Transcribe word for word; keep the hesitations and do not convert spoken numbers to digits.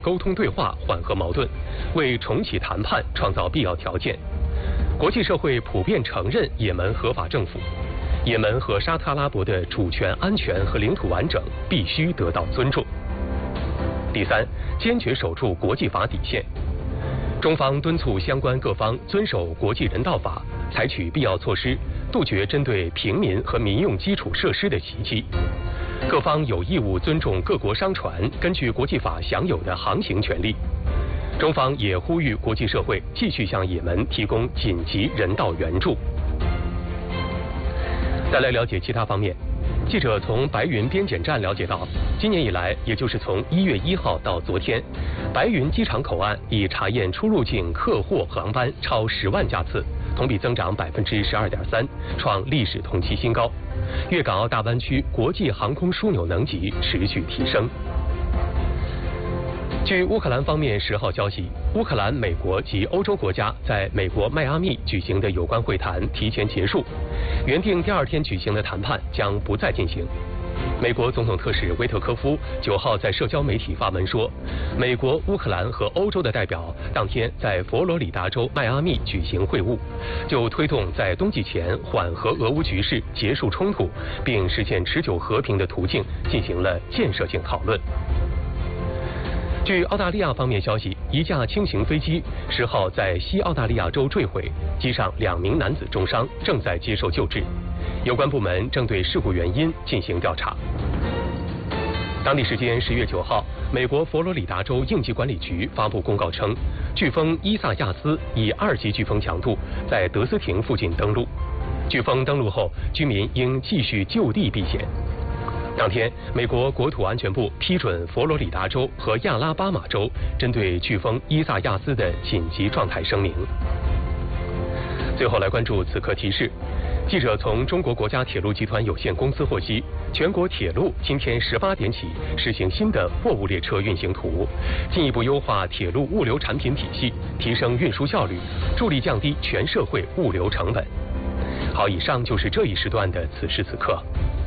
沟通对话，缓和矛盾，为重启谈判创造必要条件。国际社会普遍承认也门合法政府，也门和沙特阿拉伯的主权、安全和领土完整必须得到尊重。第三，坚决守住国际法底线。中方敦促相关各方遵守国际人道法，采取必要措施，杜绝针对平民和民用基础设施的袭击。各方有义务尊重各国商船根据国际法享有的航行权利。中方也呼吁国际社会继续向也门提供紧急人道援助。再来了解其他方面。记者从白云边检站了解到，今年以来，也就是从一月一号到昨天，白云机场口岸已查验出入境客货航班超十万架次，同比增长百分之十二点三，创历史同期新高。粤港澳大湾区国际航空枢纽能级持续提升。据乌克兰方面十号消息，乌克兰、美国及欧洲国家在美国迈阿密举行的有关会谈提前结束，原定第二天举行的谈判将不再进行。美国总统特使维特科夫九号在社交媒体发文说，美国、乌克兰和欧洲的代表当天在佛罗里达州迈阿密举行会晤，就推动在冬季前缓和俄乌局势、结束冲突，并实现持久和平的途径进行了建设性讨论。据澳大利亚方面消息，一架轻型飞机十号在西澳大利亚州坠毁，机上两名男子重伤，正在接受救治。有关部门正对事故原因进行调查。当地时间十月九号，美国佛罗里达州应急管理局发布公告称，飓风伊萨亚斯以二级飓风强度在德斯廷附近登陆。飓风登陆后，居民应继续就地避险。当天，美国国土安全部批准佛罗里达州和亚拉巴马州针对飓风伊萨亚斯的紧急状态声明。最后来关注此刻提示。记者从中国国家铁路集团有限公司获悉，全国铁路今天十八点起实行新的货物列车运行图，进一步优化铁路物流产品体系，提升运输效率，助力降低全社会物流成本。好，以上就是这一时段的此时此刻。